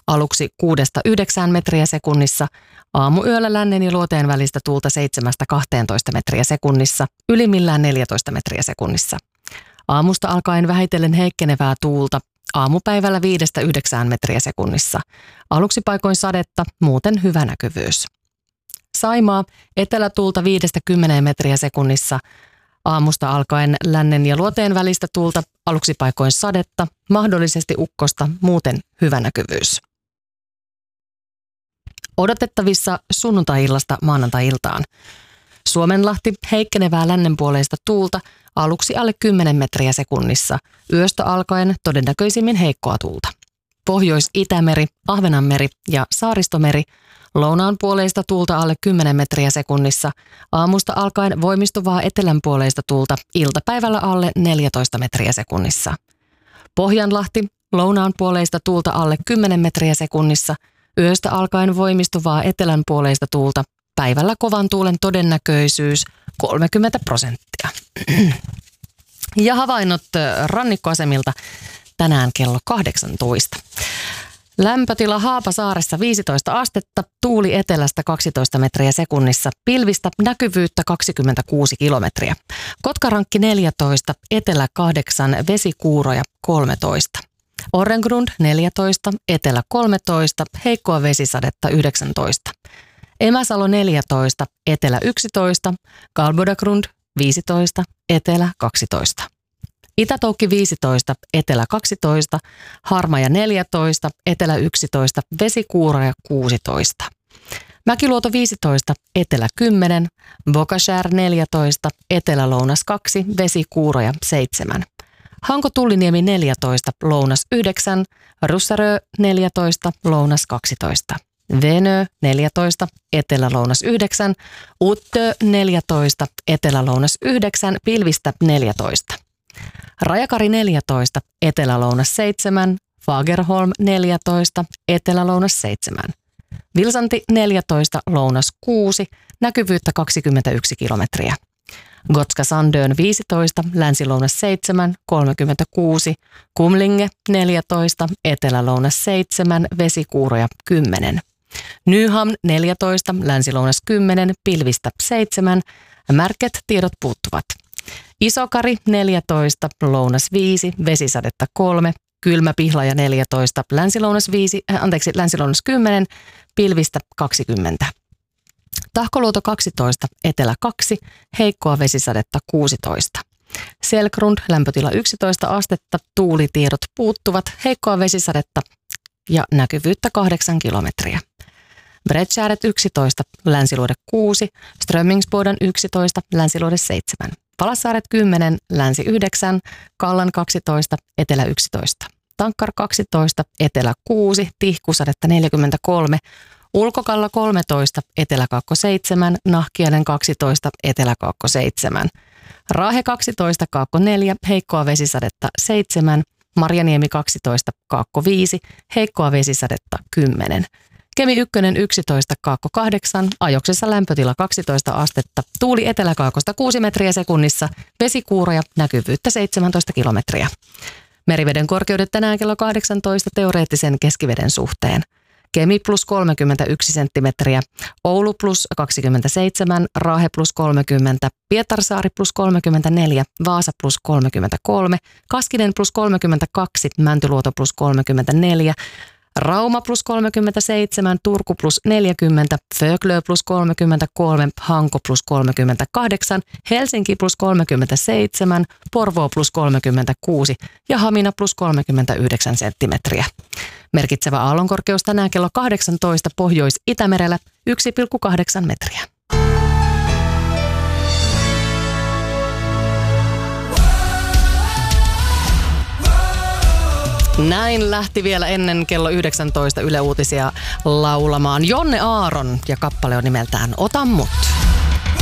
aluksi 6-9 metriä sekunnissa, aamuyöllä lännen ja luoteen välistä tuulta 7-12 metriä sekunnissa, ylimmillään 14 metriä sekunnissa. Aamusta alkaen vähitellen heikkenevää tuulta, aamupäivällä 5-9 metriä sekunnissa. Aluksi paikoin sadetta, muuten hyvä näkyvyys. Saimaa, etelätuulta 5-10 metriä sekunnissa. Aamusta alkaen lännen ja luoteen välistä tuulta, aluksi paikoin sadetta, mahdollisesti ukkosta, muuten hyvä näkyvyys. Odotettavissa sunnuntai-illasta maanantai-iltaan. Suomenlahti, heikkenevää lännenpuoleista tuulta, aluksi alle 10 metriä sekunnissa. Yöstä alkaen todennäköisimmin heikkoa tuulta. Pohjois-Itämeri, Ahvenanmeri ja Saaristomeri, lounaanpuoleista tuulta alle 10 metriä sekunnissa. Aamusta alkaen voimistuvaa etelänpuoleista tuulta, iltapäivällä alle 14 metriä sekunnissa. Pohjanlahti, lounaanpuoleista tuulta alle 10 metriä sekunnissa. Yöstä alkaen voimistuvaa etelänpuoleista tuulta, päivällä kovan tuulen todennäköisyys 30%. Ja havainnot rannikkoasemilta tänään kello 18. Lämpötila Haapasaaressa 15 astetta, tuuli etelästä 12 metriä sekunnissa, pilvistä, näkyvyyttä 26 kilometriä. Kotkarankki 14, etelä 8, vesikuuroja 13. Orrengrund 14, etelä 13, heikkoa vesisadetta 19. Emäsalo 14, etelä 11, Galbodagrund 15, etelä 12. Itätoukki 15, etelä 12, Harmaja 14, etelä 11, vesikuuroja 16. Mäkiluoto 15, etelä 10, Bokashär 14, etelä-lounas 2, vesikuuroja 7. Hanko-Tulliniemi 14, lounas 9, Russarö 14, lounas 12. Venö 14, etelä-lounas 9, Uttö 14, etelä-lounas 9, pilvistä 14. Rajakari 14, etelä-lounas 7, Fagerholm 14, etelä-lounas 7. Vilsanti 14, lounas 6, näkyvyyttä 21 kilometriä. Gotska Sandön 15, länsi-lounas 7, 36, Kumlinge 14, etelä-lounas 7, vesikuuroja 10. Nyhamn 14, länsi-lounas 10, pilvistä 7, märket tiedot puuttuvat. Isokari 14, lounas 5, vesisadetta 3, Kylmä-Pihlaja 14, länsi-lounas 10, pilvistä 20. Tahkoluoto 12, etelä 2, heikkoa vesisadetta 16. Selkrund, lämpötila 11 astetta, tuulitiedot puuttuvat, heikkoa vesisadetta ja näkyvyyttä 8 kilometriä. Bredskäret 11, länsiluode 6, Strömmingsboden 11, länsiluode 7. Palassaaret 10, länsi 9, Kallan 12, etelä 11. Tankkar 12, etelä 6, Tihkusadetta 43, Ulkokalla 13, etelä-kaakko 7, Nahkiainen 12, etelä-kaakko 7. Raahe 12, kaakko 4, heikkoa vesisadetta 7, Marjaniemi 12, kaakko 5, heikkoa vesisadetta 10. Kemi 1, 11, kaakko 8, Ajoksessa lämpötila 12 astetta, tuuli eteläkaakosta 6 metriä sekunnissa, vesikuuroja, näkyvyyttä 17 kilometriä. Meriveden korkeudet tänään kello 18 teoreettisen keskiveden suhteen. Kemi plus 31 senttimetriä, Oulu plus 27, Raahe plus 30, Pietarsaari plus 34, Vaasa plus 33, Kaskinen plus 32, Mäntyluoto plus 34, Rauma plus 37, Turku plus 40, Föglö plus 33, Hanko plus 38, Helsinki plus 37, Porvoo plus 36 ja Hamina plus 39 senttimetriä. Merkitsevä aallonkorkeus tänään kello 18 Pohjois-Itämerellä 1,8 metriä. Näin lähti vielä ennen kello 19 Yle Uutisia laulamaan Jonne Aaron ja kappale on nimeltään Ota mut.